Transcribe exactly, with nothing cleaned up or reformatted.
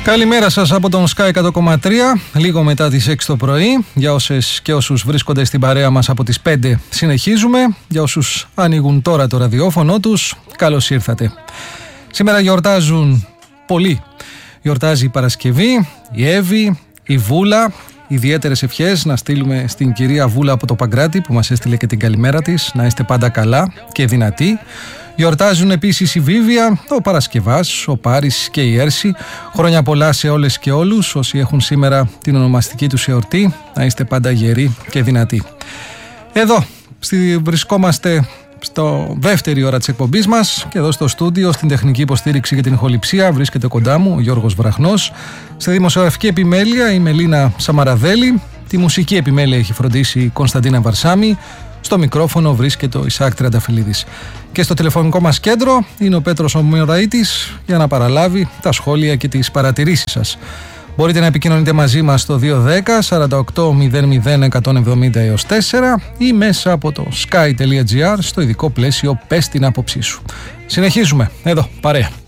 Καλημέρα σας από τον Sky εκατό κόμμα τρία, λίγο μετά τις έξι το πρωί. Για όσες και όσους βρίσκονται στην παρέα μας από τις πέντε συνεχίζουμε. Για όσους ανοίγουν τώρα το ραδιόφωνο τους, καλώς ήρθατε. Σήμερα γιορτάζουν πολλοί. Γιορτάζει η Παρασκευή, η Εύη, η Βούλα. Ιδιαίτερες ευχές να στείλουμε στην κυρία Βούλα από το Παγκράτη που μας έστειλε και την καλημέρα της. Να είστε πάντα καλά και δυνατοί. Γιορτάζουν επίσης η Βίβια, ο Παρασκευάς, ο Πάρης και η Έρση. Χρόνια πολλά σε όλες και όλους όσοι έχουν σήμερα την ονομαστική τους εορτή. Να είστε πάντα γεροί και δυνατοί. Εδώ στη, βρισκόμαστε στο δεύτερη ώρα της εκπομπής μας και εδώ στο στούντιο στην τεχνική υποστήριξη για την ηχοληψία βρίσκεται κοντά μου ο Γιώργος Βραχνός. Στη δημοσιογραφική επιμέλεια η Μελίνα Σαμαραδέλη. Τη μουσική επιμέλεια έχει φροντίσει η Κωνσταντίνα Βαρσάμι. Στο μικρόφωνο βρίσκεται ο Ισάκ Τριανταφυλλίδης. Και στο τηλεφωνικό μας κέντρο είναι ο Πέτρος Ομοιοραΐτης για να παραλάβει τα σχόλια και τις παρατηρήσεις σας. Μπορείτε να επικοινωνείτε μαζί μας στο δύο ένα μηδέν σαράντα οκτώ μηδέν μηδέν εκατόν εβδομήντα έως τέσσερα ή μέσα από το sky τελεία gr στο ειδικό πλαίσιο «Πες την άποψή σου». Συνεχίζουμε εδώ, παρέα.